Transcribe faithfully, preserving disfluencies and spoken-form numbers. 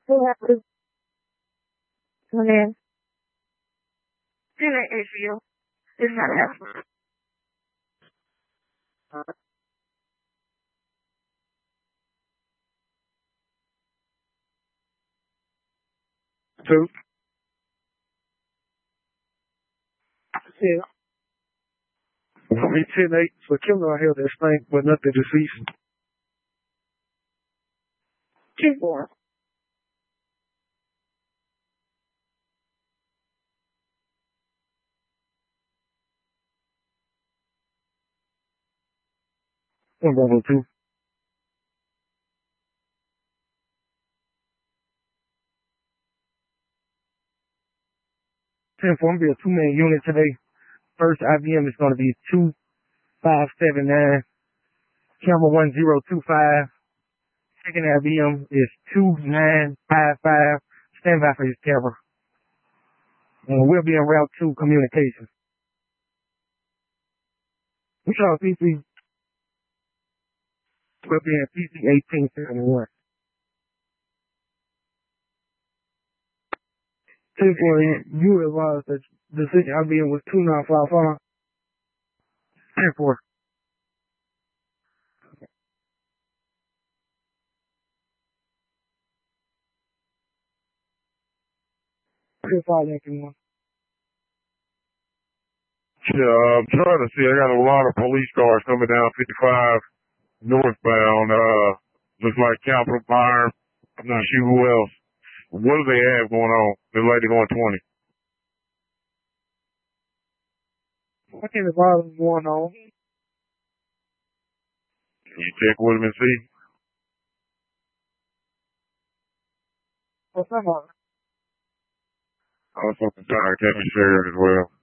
Who happened? And then, then I issue you. It's not happening. Two. Two. We ten eight for killing I held that stank, but nothing deceased. Two four. One level two. Ten four, I'm gonna be a two man unit today. First I B M is gonna be two five seven nine. Camera one zero two five. Second I B M is two nine five five. Stand by for his camera. And we'll be in route two communications. We saw P C. We'll be in P C eighteen seventy-one. Ten four, you advised that the decision I B M was two nine five five. Ten four. Ten five, Yankee one. Yeah, I'm trying to see. I got a lot of police cars coming down fifty-five northbound. Uh, looks like Capitol Fire. I'm not sure who else. What do they have going on? This lady going twenty. What kind of violence going on? Can you check with them and see? What's that about? I was fucking tired. Can't be shared as well.